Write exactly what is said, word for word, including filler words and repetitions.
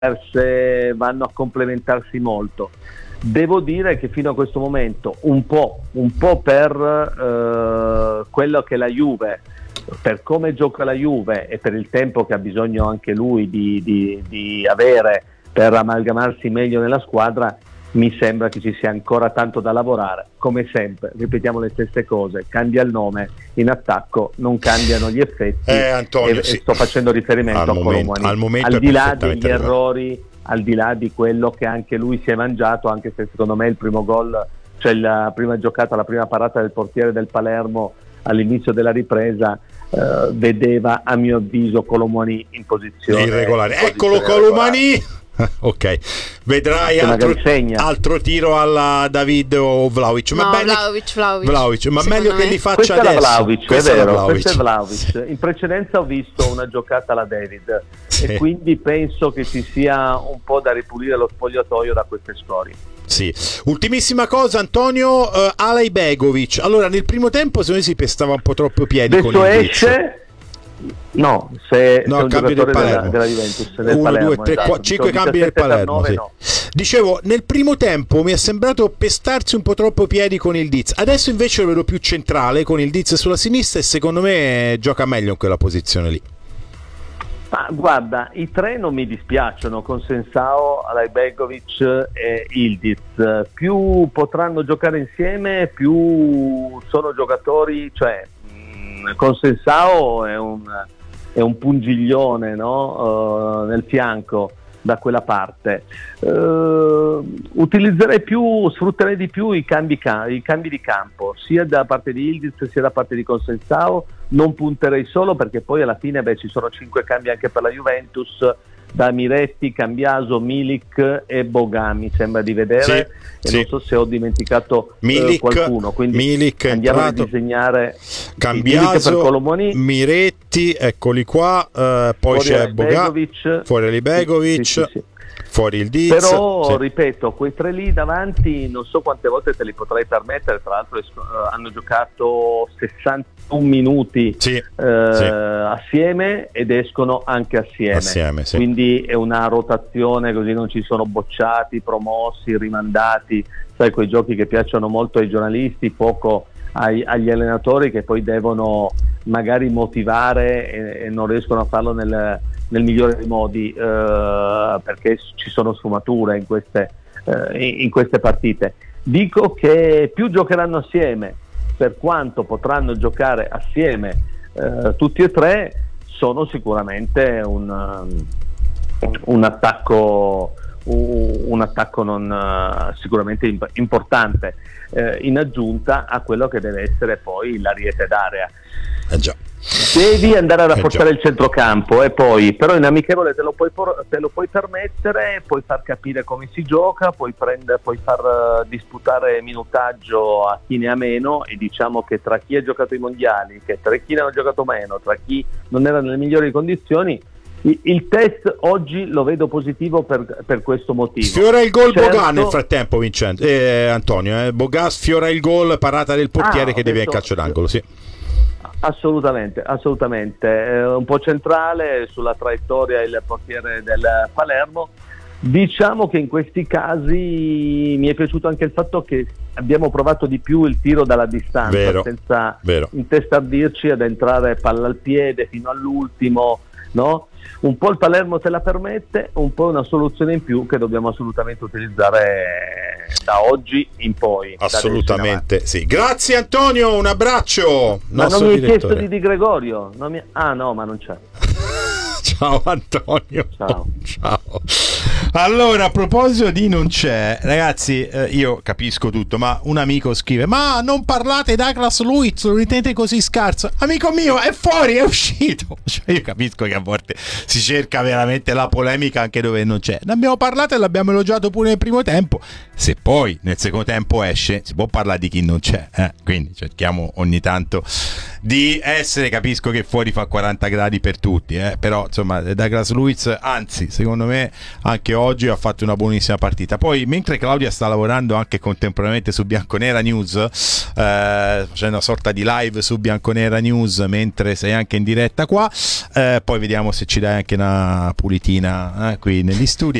diverse, vanno a complementarsi molto. Devo dire che fino a questo momento un po', un po' per eh, quello che la Juve, per come gioca la Juve e per il tempo che ha bisogno anche lui di, di, di avere per amalgamarsi meglio nella squadra, mi sembra che ci sia ancora tanto da lavorare. Come sempre, ripetiamo le stesse cose: cambia il nome, in attacco non cambiano gli effetti. eh, Antonio, e, sì. e sto facendo riferimento al a momento, Colomani, al, momento al di là degli arrivato. errori, al di là di quello che anche lui si è mangiato, anche se secondo me il primo gol, cioè la prima giocata, la prima parata del portiere del Palermo all'inizio della ripresa, eh, vedeva a mio avviso Colomani in posizione irregolare. in Eccolo posizione Colomani. Ok, vedrai altro, altro tiro alla David o Vlahovic. Ma no, bene, Vlahovic, Vlahovic. Vlahovic, ma meglio me. che li faccia questa adesso. È Vlahovic, questa è vero, è Vlahovic. Questa è Vlahovic. In precedenza ho visto una giocata alla David, sì. E quindi penso che ci sia un po' da ripulire lo spogliatoio da queste scorie. Sì. Ultimissima cosa, Antonio, uh, Alejbegovic. Allora, nel primo tempo secondo me si pestava un po' troppo piedi. Adesso con il esce. No, se no, un cambio giocatore del Palermo. della, della Juventus, del uno, Palermo, due, tre, esatto. quattro, cinque cambi del Palermo, nove, sì. no. Dicevo, nel primo tempo mi è sembrato pestarsi un po' troppo piedi con il Diz. Adesso invece lo vedo più centrale con il Diz sulla sinistra e secondo me gioca meglio in quella posizione lì. Ma guarda, i tre non mi dispiacciono, con Sensao, Alejbegovic e Ildiz. Più potranno giocare insieme, più sono giocatori, cioè mh, con Sensao è un, è un pungiglione, no? uh, nel fianco da quella parte. Uh, utilizzerei più, sfrutterei di più i cambi, i cambi di campo, sia da parte di Ildiz sia da parte di Consensao. Non punterei solo perché poi alla fine beh, ci sono cinque cambi anche per la Juventus, da Miretti, Cambiaso, Milik e Boga, mi sembra di vedere, sì, e sì. non so se ho dimenticato Milik, eh, qualcuno, quindi Milik andiamo entrato, a disegnare Cambiaso, per Colomoni, Miretti, eccoli qua, eh, poi fuori c'è Boga, fuori Alejbegovic, sì, sì, sì. fuori il Diz. Però sì. ripeto, quei tre lì davanti non so quante volte te li potrei permettere, tra l'altro uh, hanno giocato sessantuno minuti sì, uh, sì. assieme ed escono anche assieme, assieme sì. Quindi è una rotazione, così non ci sono bocciati, promossi, rimandati, sai, quei giochi che piacciono molto ai giornalisti, poco ai, agli allenatori che poi devono magari motivare e, e non riescono a farlo nel nel migliore dei modi, eh, perché ci sono sfumature in queste, eh, in queste partite. Dico che più giocheranno assieme, per quanto potranno giocare assieme eh, tutti e tre, sono sicuramente un, un attacco un attacco non uh, sicuramente imp- importante, eh, in aggiunta a quello che deve essere poi l'ariete d'area. Eh già. Devi andare a rafforzare eh il centrocampo e poi però in amichevole te lo puoi, por- te lo puoi permettere, puoi far capire come si gioca, puoi, prendere, puoi far uh, disputare minutaggio a chi ne ha meno, e diciamo che tra chi ha giocato i mondiali, che tra chi ne ha giocato meno, tra chi non era nelle migliori condizioni, il test oggi lo vedo positivo per, per questo motivo. Sfiora il gol certo, Boga nel frattempo, Vincenzo eh, Antonio eh, Boga sfiora il gol, parata del portiere ah, che deve in calcio d'angolo, sì. Assolutamente, assolutamente, eh, un po' centrale sulla traiettoria il portiere del Palermo. Diciamo che in questi casi mi è piaciuto anche il fatto che abbiamo provato di più il tiro dalla distanza, vero, senza vero. intestardirci ad entrare palla al piede fino all'ultimo, no? Un po' il Palermo te la permette, un po' una soluzione in più che dobbiamo assolutamente utilizzare da oggi in poi. Assolutamente sì. Grazie Antonio, un abbraccio. Ma non mi hai chiesto di Di Gregorio? Non mi... Ah no, ma non c'è. Ciao Antonio. Ciao. Ciao. Allora, a proposito di non c'è, ragazzi, eh, io capisco tutto, ma un amico scrive: ma non parlate Douglas Luiz, lo ritenete così scarso? Amico mio, è fuori, è uscito. Cioè, io capisco che a volte si cerca veramente la polemica anche dove non c'è. Ne abbiamo parlato e l'abbiamo elogiato pure nel primo tempo. Se poi nel secondo tempo esce, si può parlare di chi non c'è, eh? Quindi cerchiamo ogni tanto di essere, capisco che fuori fa quaranta gradi per tutti, eh, però insomma Douglas Luiz, anzi secondo me anche oggi ha fatto una buonissima partita. Poi mentre Claudia sta lavorando anche contemporaneamente su Bianconera News, eh, facendo una sorta di live su Bianconera News mentre sei anche in diretta qua, eh, poi vediamo se ci dai anche una pulitina eh, qui negli studi.